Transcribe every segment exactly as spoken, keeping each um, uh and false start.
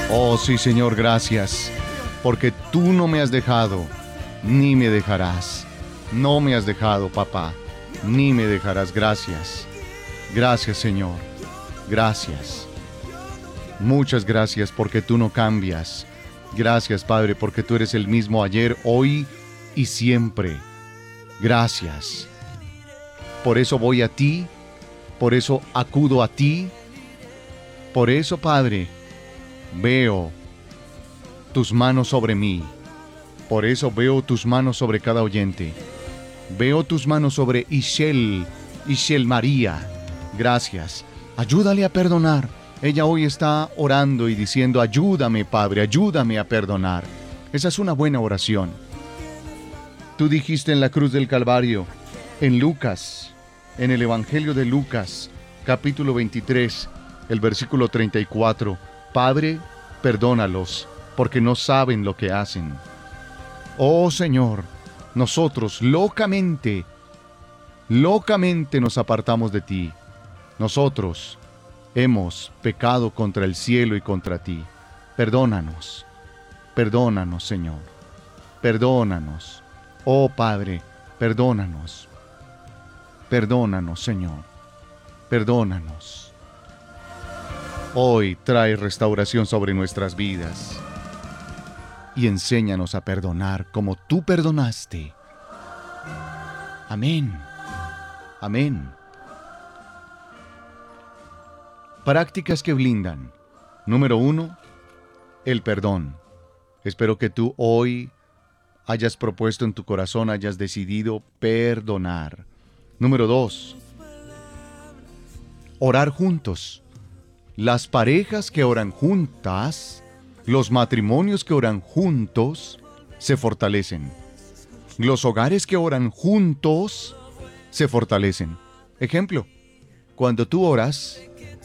Oh sí, Señor, gracias, porque tú no me has dejado, ni me dejarás. No me has dejado, papá, ni me dejarás. Gracias. Gracias, Señor. Gracias. Muchas gracias porque tú no cambias. Gracias, Padre, porque tú eres el mismo ayer, hoy y siempre. Gracias. Por eso voy a ti, por eso acudo a ti. Por eso, Padre, veo tus manos sobre mí. Por eso veo tus manos sobre cada oyente. Veo tus manos sobre Ishel, Ishel María. Gracias. Ayúdale a perdonar. Ella hoy está orando y diciendo, ayúdame, Padre, ayúdame a perdonar. Esa es una buena oración. Tú dijiste en la cruz del Calvario, en Lucas, en el Evangelio de Lucas, capítulo veintitrés, el versículo treinta y cuatro, Padre, perdónalos, porque no saben lo que hacen. Oh Señor, nosotros locamente, locamente nos apartamos de ti. Nosotros hemos pecado contra el cielo y contra ti. Perdónanos, perdónanos, Señor, perdónanos. Oh Padre, perdónanos, perdónanos, Señor, perdónanos. Hoy trae restauración sobre nuestras vidas y enséñanos a perdonar como tú perdonaste. Amén, amén. Prácticas que blindan. Número uno, el perdón. Espero que tú hoy hayas propuesto en tu corazón, hayas decidido perdonar. Número dos, orar juntos. Las parejas que oran juntas, los matrimonios que oran juntos, se fortalecen. Los hogares que oran juntos, se fortalecen. Ejemplo, cuando tú oras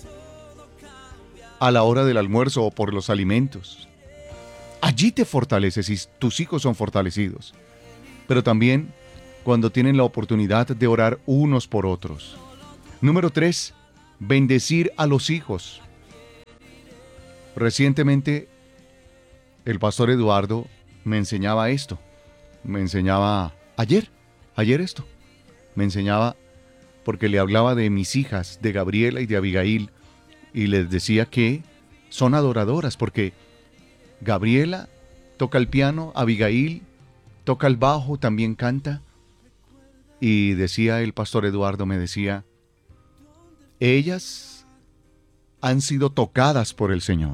a la hora del almuerzo o por los alimentos, allí te fortaleces y tus hijos son fortalecidos. Pero también cuando tienen la oportunidad de orar unos por otros. Número tres, bendecir a los hijos. Recientemente, el pastor Eduardo me enseñaba esto. Me enseñaba ayer, ayer esto. Me enseñaba porque le hablaba de mis hijas, de Gabriela y de Abigail, y les decía que son adoradoras porque Gabriela toca el piano, Abigail toca el bajo, también canta. Y decía el pastor Eduardo, me decía, ellas han sido tocadas por el Señor.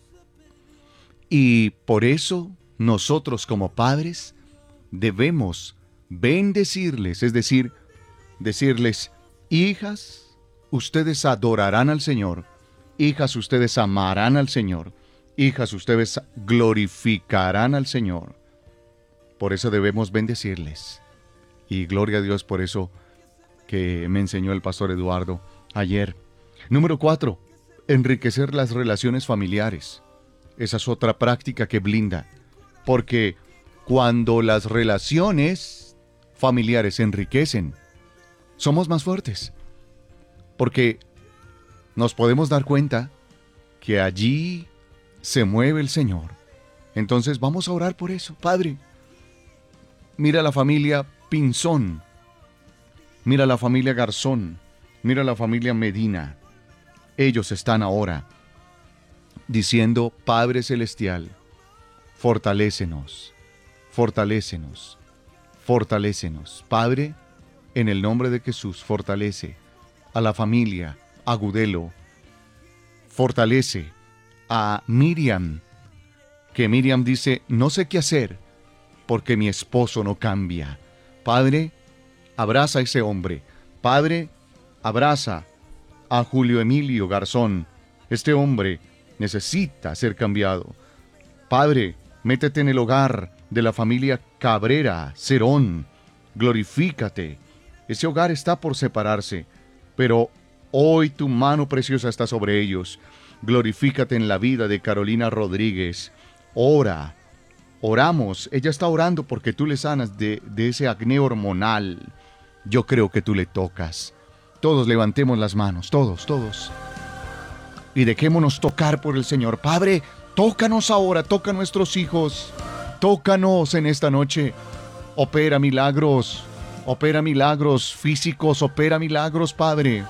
Y por eso nosotros como padres debemos bendecirles, es decir, decirles, hijas, ustedes adorarán al Señor, hijas, ustedes amarán al Señor, hijas, ustedes glorificarán al Señor. Por eso debemos bendecirles. Y gloria a Dios por eso que me enseñó el pastor Eduardo ayer. Número cuatro, enriquecer las relaciones familiares. Esa es otra práctica que blinda. Porque cuando las relaciones familiares se enriquecen, somos más fuertes. Porque nos podemos dar cuenta que allí se mueve el Señor. Entonces vamos a orar por eso. Padre, mira la familia Pinzón, mira la familia Garzón, mira la familia Medina. Ellos están ahora diciendo, Padre Celestial, fortalécenos, fortalécenos, fortalécenos. Padre, en el nombre de Jesús, fortalece a la familia Agudelo, fortalece a Miriam, que Miriam dice, no sé qué hacer porque mi esposo no cambia. Padre, abraza a ese hombre. Padre, abraza a Julio Emilio Garzón. Este hombre necesita ser cambiado. Padre, métete en el hogar de la familia Cabrera, Cerón. Glorifícate. Ese hogar está por separarse, pero hoy tu mano preciosa está sobre ellos. Glorifícate en la vida de Carolina Rodríguez. Ora. Oramos, ella está orando porque tú le sanas de, de ese acné hormonal. Yo creo que tú le tocas. Todos levantemos las manos, todos, todos. Y dejémonos tocar por el Señor. Padre, Tócanos ahora, toca a nuestros hijos. Tócanos en esta noche. Opera milagros. Opera milagros físicos, opera milagros, Padre.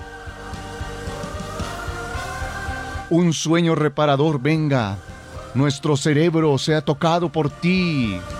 Un sueño reparador venga. Nuestro cerebro sea tocado por ti.